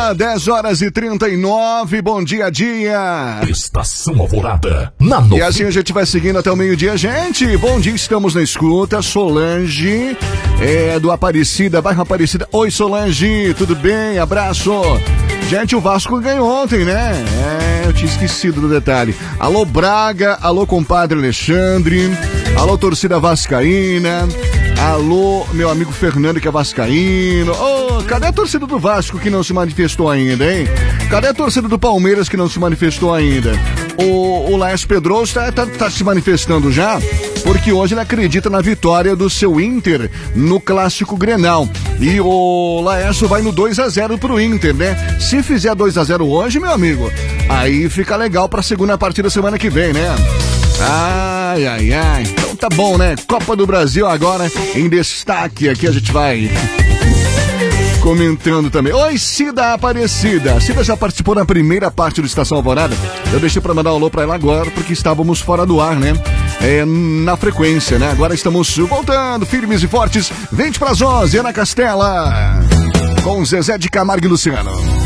dia, 10h39, bom dia, dia. Estação Alvorada, na E assim a gente vai seguindo até o meio-dia, gente. Bom dia, estamos na escuta. Solange, do Aparecida, bairro Aparecida. Oi, Solange, tudo bem? Abraço. Gente, o Vasco ganhou ontem, né? Eu tinha esquecido do detalhe. Alô, Braga, alô, compadre Alexandre, alô, torcida vascaína, alô, meu amigo Fernando, que é vascaíno. Ô, cadê a torcida do Vasco que não se manifestou ainda, hein? Cadê a torcida do Palmeiras que não se manifestou ainda? O Laércio Pedroso tá se manifestando já, porque hoje ele acredita na vitória do seu Inter no Clássico Grenal. E o Laércio vai no 2-0 pro Inter, né? Se fizer 2-0 hoje, meu amigo, aí fica legal pra segunda partida semana que vem, né? Ai, ai, ai. Então tá bom, né? Copa do Brasil agora em destaque. Aqui a gente vai comentando também. Oi, Cida Aparecida. Cida já participou na primeira parte do Estação Alvorada. Eu deixei pra mandar um alô pra ela agora, porque estávamos fora do ar, né? Na frequência, né? Agora estamos voltando, firmes e fortes. 20 para as 11, Ana Castela. Com Zezé de Camargo e Luciano.